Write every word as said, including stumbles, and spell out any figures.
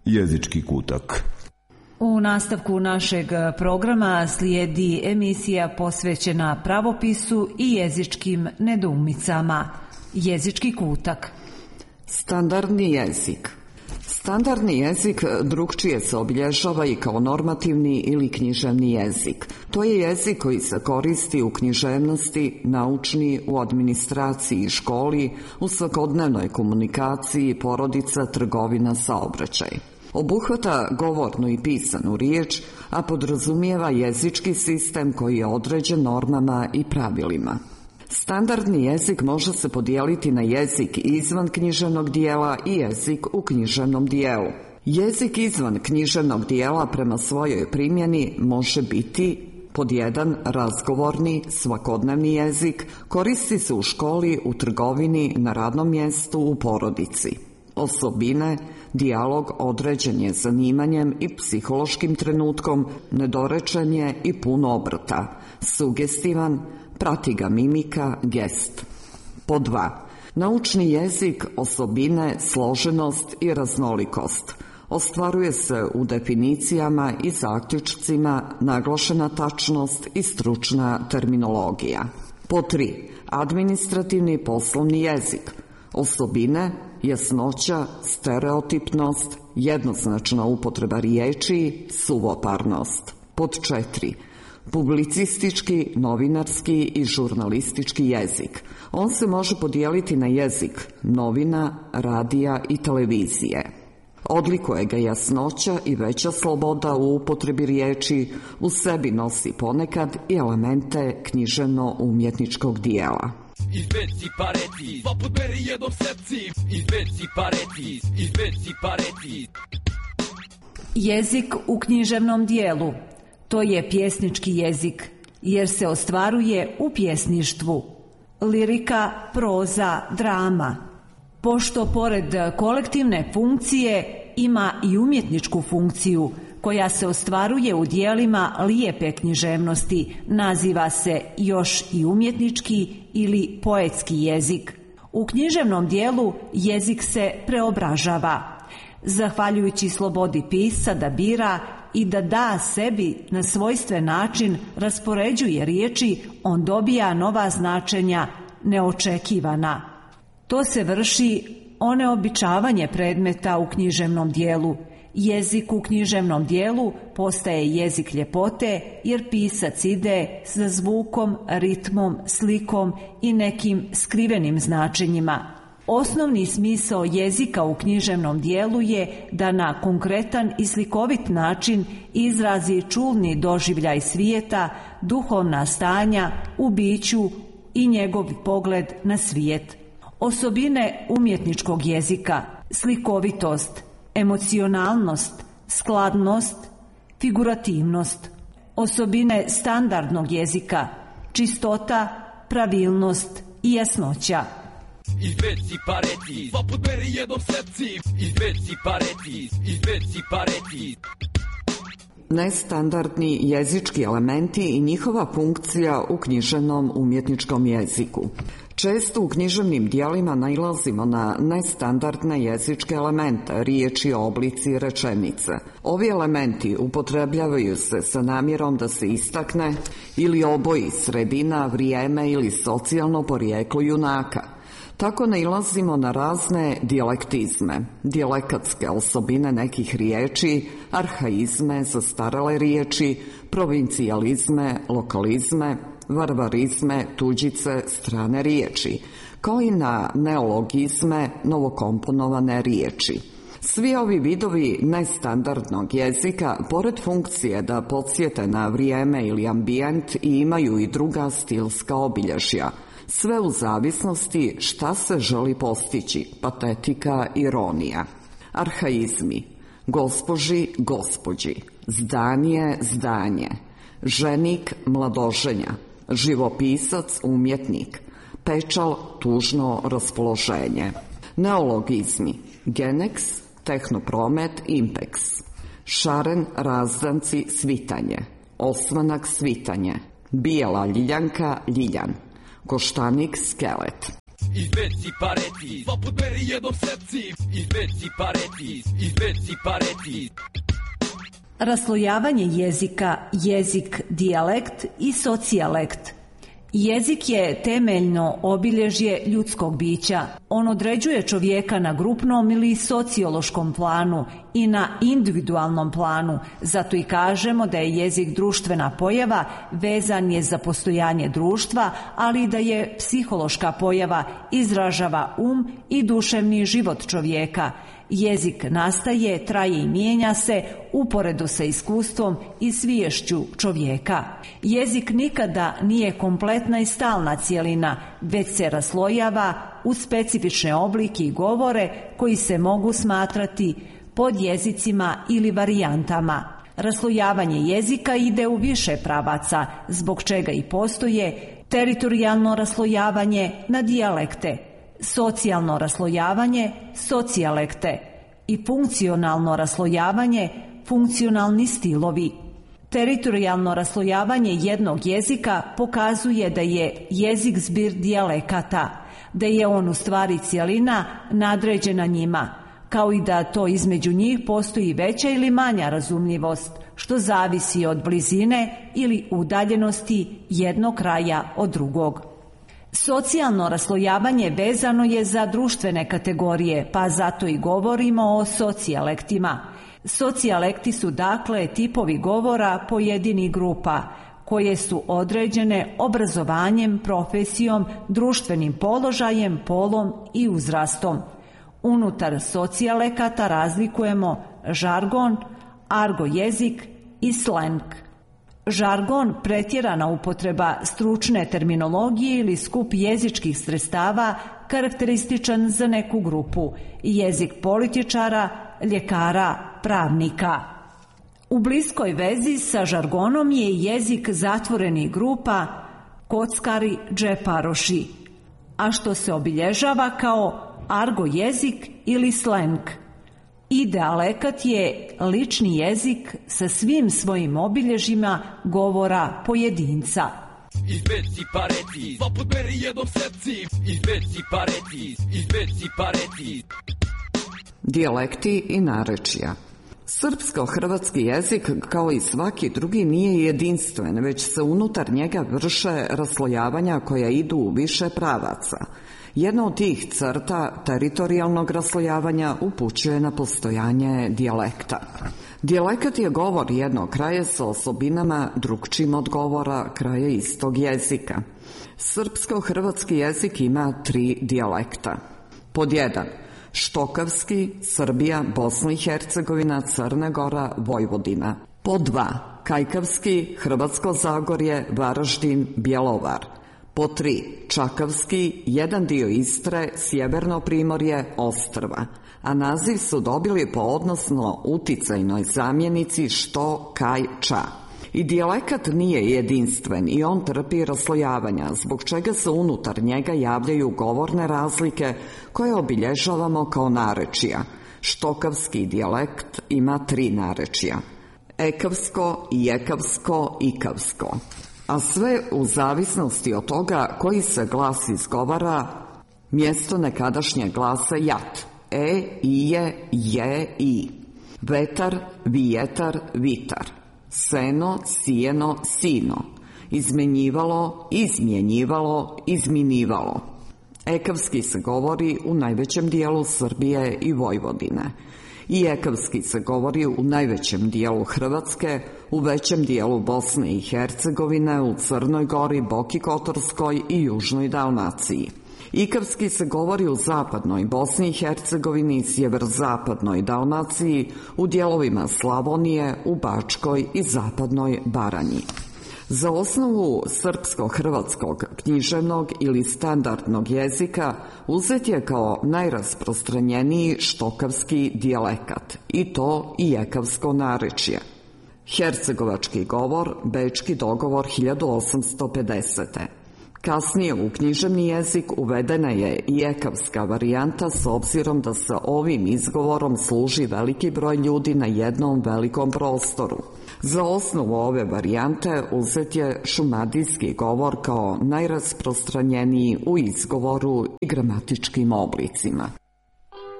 Jezički kutak. U nastavku našeg programa slijedi emisija posvećena pravopisu i jezičkim nedoumicama. Jezički kutak. Standardni jezik. Standardni jezik drukčije se obilježava i kao normativni ili književni jezik. To je jezik koji se koristi u književnosti, naučni, u administraciji i školi, u svakodnevnoj komunikaciji, porodica, trgovina, saobraćaj. Obuhvata govornu i pisanu riječ, a podrazumijeva jezički sistem koji je određen normama i pravilima. Standardni jezik može se podijeliti na jezik izvan književnog dijela i jezik u književnom dijelu. Jezik izvan književnog dijela prema svojoj primjeni može biti pod jedan razgovorni, svakodnevni jezik, koristi se u školi, u trgovini, na radnom mjestu, u porodici. Osobine, dijalog određen je zanimanjem i psihološkim trenutkom, nedorečen je i pun obrta, sugestivan, prati ga mimika, gest. Po dva. Naučni jezik, osobine, složenost i raznolikost. Ostvaruje se u definicijama i zaključcima, naglašena tačnost i stručna terminologija. Po tri. Administrativni poslovni jezik. Osobine, jasnoća, stereotipnost, jednoznačna upotreba riječi, suvoparnost. Pod četiri. Publicistički, novinarski i žurnalistički jezik. On se može podijeliti na jezik novina, radija i televizije. Odlikuje ga jasnoća i veća sloboda u upotrebi riječi, u sebi nosi ponekad i elemente književno-umjetničkog dijela. Izbeci pareti, dva put beri jednom sepci. Izbeci pareti, izbeci pareti. Jezik u književnom dijelu. To je pjesnički jezik, jer se ostvaruje u pjesništvu. Lirika, proza, drama. Pošto pored kolektivne funkcije ima i umjetničku funkciju, koja se ostvaruje u dijelima lijepe književnosti, naziva se još i umjetnički ili poetski jezik. U književnom dijelu jezik se preobražava. Zahvaljujući slobodi pisca da bira i da da sebi na svojstven način raspoređuje riječi, on dobija nova značenja, neočekivana. To se vrši oneobičavanje predmeta u književnom dijelu. Jezik u književnom dijelu postaje jezik ljepote jer pisac ide sa zvukom, ritmom, slikom i nekim skrivenim značenjima. Osnovni smisao jezika u književnom dijelu je da na konkretan i slikovit način izrazi čulni doživljaj svijeta, duhovna stanja u biću i njegov pogled na svijet. Osobine umjetničkog jezika: slikovitost, emocionalnost, skladnost, figurativnost. Osobine standardnog jezika: čistota, pravilnost i jasnoća. Izbeci pareti, dva put beri jednom sepci. Izbeci pareti, izbeci pareti. Nestandardni jezički elementi i njihova funkcija u književnom umjetničkom jeziku. Često u književnim dijelima nailazimo na nestandardne jezičke elemente, riječi, oblici i rečenice. Ovi elementi upotrebljavaju se sa namjerom da se istakne ili oboji sredina, vrijeme ili socijalno porijeklo junaka. Tako nailazimo na razne dijalektizme, dijalekatske osobine nekih riječi, arhaizme, zastarele riječi, provincijalizme, lokalizme, varvarizme, tuđice, strane riječi, kao i na neologizme, novokomponovane riječi. Svi ovi vidovi nestandardnog jezika, pored funkcije da podsjete na vrijeme ili ambijent, i imaju i druga stilska obilježja, sve u zavisnosti šta se želi postići, patetika, ironija. Arhaizmi: gospoži, gospođi, zdanje, zdanje, ženik, mladoženja, živopisac, umjetnik, pečal, tužno raspoloženje. Neologizmi: geneks, tehnopromet, impeks, šaren, razdanci, svitanje, osvanak, svitanje, bijela ljiljanka, ljiljan, koštanik, skelet. izveci pareti, dva put beri jednom sepci, izveci pareti, izveci pareti. Raslojavanje jezika, jezik, dijalekt i socijalekt. Jezik je temeljno obilježje ljudskog bića. On određuje čovjeka na grupnom ili sociološkom planu i na individualnom planu. Zato i kažemo da je jezik društvena pojava, vezan je za postojanje društva, ali i da je psihološka pojava, izražava um i duševni život čovjeka. Jezik nastaje, traje i mijenja se uporedo sa iskustvom i sviješću čovjeka. Jezik nikada nije kompletna i stalna cjelina, već se raslojava u specifične oblike i govore koji se mogu smatrati podjezicima ili varijantama. Raslojavanje jezika ide u više pravaca, zbog čega i postoje teritorijalno raslojavanje na dijalekte, socijalno raslojavanje, socijalekte i funkcionalno raslojavanje, funkcionalni stilovi. Teritorijalno raslojavanje jednog jezika pokazuje da je jezik zbir dijalekata, da je on u stvari cjelina nadređena njima, kao i da to između njih postoji veća ili manja razumljivost, što zavisi od blizine ili udaljenosti jednog kraja od drugog. Socijalno raslojavanje vezano je za društvene kategorije, pa zato i govorimo o socijalektima. Socijalekti su dakle tipovi govora pojedinih grupa, koje su određene obrazovanjem, profesijom, društvenim položajem, polom i uzrastom. Unutar socijalekata razlikujemo žargon, argo jezik i slang. Žargon, pretjerana upotreba stručne terminologije ili skup jezičkih sredstava karakterističan za neku grupu, jezik političara, ljekara, pravnika. U bliskoj vezi sa žargonom je jezik zatvorenih grupa kockari, džeparoši, a što se obilježava kao argo jezik ili slang. Idealekat je lični jezik sa svim svojim obilježjima govora pojedinca. Izveci pareti, dva put beri jednom sepci, izveci pareti, izveci pareti. Dijalekti i narečja. Srpsko-hrvatski jezik, kao i svaki drugi, nije jedinstven, već se unutar njega vrše raslojavanja koja idu u više pravaca. Jedna od tih crta teritorijalnog raslojavanja upućuje na postojanje dijalekta. Dijalekat je govor jednog kraja sa osobinama drukčijim od govora kraja istog jezika. Srpsko-hrvatski jezik ima tri dijalekta. Pod jedan, štokavski, Srbija, Bosna i Hercegovina, Crna Gora, Vojvodina. Pod dva, kajkavski, Hrvatsko Zagorje, Varaždin, Bjelovar. Po tri, čakavski, jedan dio Istre, Sjeverno Primorje, Ostrva, a naziv su dobili po odnosno uticajnoj zamjenici što, kaj, ča. I dijalekat nije jedinstven i on trpi raslojavanja, zbog čega se unutar njega javljaju govorne razlike koje obilježavamo kao narečija. Štokavski dijalekt ima tri narečija: ekavsko, jekavsko, ikavsko. A sve u zavisnosti od toga koji se glas izgovara mjesto nekadašnjeg glasa jat. E, ije, je, i. Vetar, vijetar, vitar. Seno, sijeno, sino. Izmenjivalo, izmjenjivalo, izminivalo. Ekavski se govori u najvećem dijelu Srbije i Vojvodine. I ekavski se govori u najvećem dijelu Hrvatske, u većem dijelu Bosne i Hercegovine, u Crnoj Gori, Boki Kotorskoj i Južnoj Dalmaciji. Ikavski se govori u zapadnoj Bosni i Hercegovini, sjeverozapadnoj Dalmaciji, u dijelovima Slavonije, u Bačkoj i zapadnoj Baranji. Za osnovu srpsko-hrvatskog književnog ili standardnog jezika uzet je kao najrasprostranjeniji štokavski dijalekat, i to i ekavsko narečje. Hercegovački govor, bečki dogovor hiljadu osamsto pedesete. Kasnije u književni jezik uvedena je i ekavska varijanta s obzirom da se ovim izgovorom služi veliki broj ljudi na jednom velikom prostoru. Za osnovu ove varijante uzet je šumadijski govor kao najrasprostranjeniji u izgovoru i gramatičkim oblicima.